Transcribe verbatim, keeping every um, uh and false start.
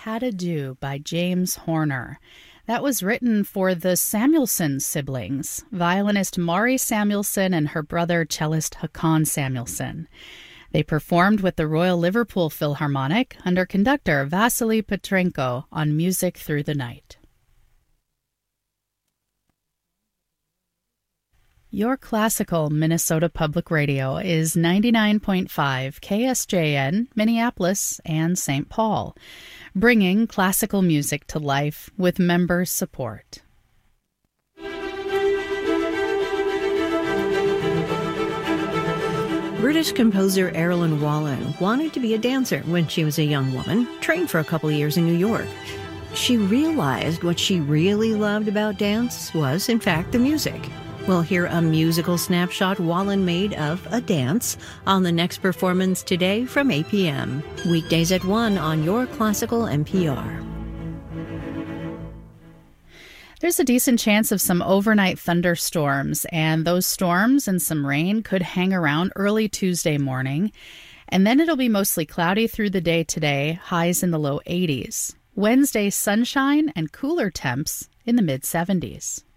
Had a Do by James Horner. That was written for the Samuelson siblings, violinist Maury Samuelson and her brother cellist Haakon Samuelson. They performed with the Royal Liverpool Philharmonic under conductor Vasily Petrenko on Music Through the Night. Your classical Minnesota Public Radio is ninety-nine point five K S J N, Minneapolis, and Saint Paul, bringing classical music to life with member support. British composer Erilyn Wallen wanted to be a dancer when she was a young woman, trained for a couple years in New York. She realized what she really loved about dance was, in fact, the music. We'll hear a musical snapshot Wallen made of a dance on the next performance today from eight p.m. Weekdays at one on Your Classical N P R. There's a decent chance of some overnight thunderstorms, and those storms and some rain could hang around early Tuesday morning. And then it'll be mostly cloudy through the day today, highs in the low eighties. Wednesday, sunshine and cooler temps in the mid seventies.